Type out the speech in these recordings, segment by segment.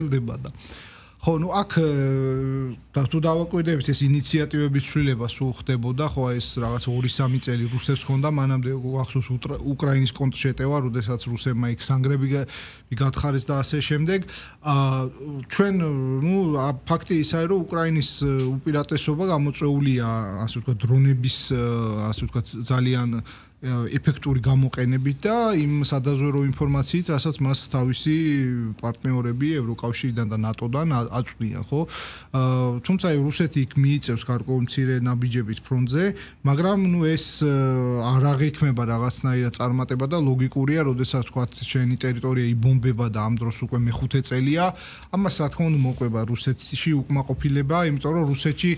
და ხო, ნუ აქ თუ დავაკვირდებით ეს ინიციატივების ცვლილება სულ ხდებოდა, ხო ეს რაღაც 2-3 წელი რუსებს ჰქონდა, მანამდე ახსოვს უკრაინის კონტრშეტევა, როდესაც რუსებმა იქ სანგრები გათხარეს და ასე შემდეგ. ჩვენ ნუ ფაქტი ისაა, რომ უკრაინის უპირატესობა გამოწვეულია, ასე ვთქვათ, დრონების, ასე ვთქვათ, ძალიან ეფექტური გამოყენებით და იმ სადაზვერო ინფორმაციით, რასაც მას თავისი პარტნიორები ევროკავშირიდან და ნატოდან აწვდიან, ხო? თუმცა რუსეთი იქ მიიწევს გარკვეულ მცირე ნაბიჯებით ფრონტზე, მაგრამ ნუ ეს არ აღიქმება რაღაცნაირად წარმატება და ლოგიკურია, როდესაც თქვათ, შენი ტერიტორია იბომბება და ამ დროს უკვე მეხუთე წელია, ამას რა თქმა უნდა მოყვება რუსეთში უკმაყოფილება, იმიტომ რომ რუსეთში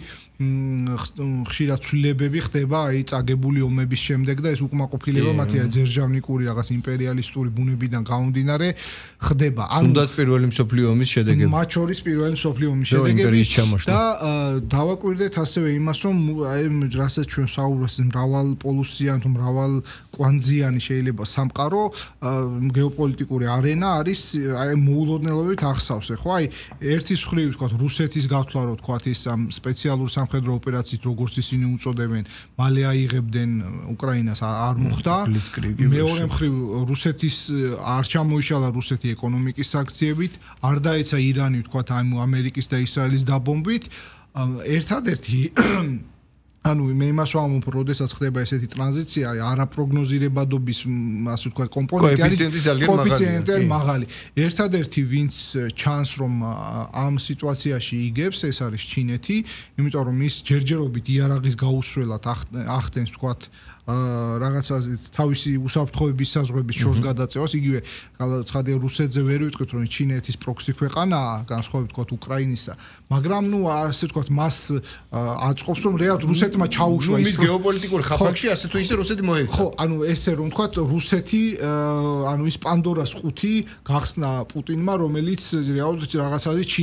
ხშირად ცვლილებები ხდება აი წაგებული ომების შემდეგ და ეს უკმაყოფილება მათი ძერჟავნიკური რაღაც იმპერიალისტური ბუნებიდან გამომდინარე ხდება. თუნდაც პირველი მსოფლიო ომის შედეგები. მათ შორის პირველი მსოფლიო ომის შედეგები და დავაკვირდეთ ასევე იმას, რომ აი რასაც ჩვენ საუბრობთ, მრავალპოლუსიანი თუ მრავალკვანძიანი შეიძლება სამყარო გეოპოლიტიკური არენა არის აი მოულოდნელობით ახსავს, ხო? აი ერთის მხრივ თქვა რუსეთის გათვლა რო თქვა ის ამ სპეციალურ სამხედრო ოპერაციით როგორც ისინი უწოდებენ, მალე აიღებდნენ უკრაინას არ მოხდა. მეორე მხრივ რუსეთის არ ჩამოიშალა რუსეთი ეკონომიკის სანქციებით, არ დაეცა ირანი თქვა ამერიკის და ისრაელის დაბომბვით. ერთადერთი ანუ მე იმას ვამბობ, როდესაც ხდება ესეთი ტრანზიცია, არაპროგნოზირებადობის, ასე ვთქვათ, კომპონენტი არის კოეფიციენტი მაღალი. ერთადერთი ვინც ჩანს რომ ამ სიტუაციაში იგებს, ეს არის ჩინეთი, იმიტომ რომ ის ჯერჯერობით იარაღის გაუსვლელად ახდენს, ვთქვათ, რაღაცა თავისი უსაფრთხოების საზღვრების შორს გადაწევას, იგივე ცხადია რუსეთზე ვერ ვიტყვით, რომ ჩინეთის პროქსი ქვეყანაა, განსხვავებით ვთქვათ უკრაინისა, მაგრამ ნუ ასე ვთქვათ, მას აწყობს რომ რეალურად რუსეთმა ჩაუშვა ის გეოპოლიტიკური ხაფაკში ასე თუ ისე რუსეთი მოეცა. ხო, ანუ ესე რომ ვთქვათ, რუსეთი ანუ ის პანდორას ყუთი გახსნა პუტინმა, რომელიც რეალურად რაღაცაზე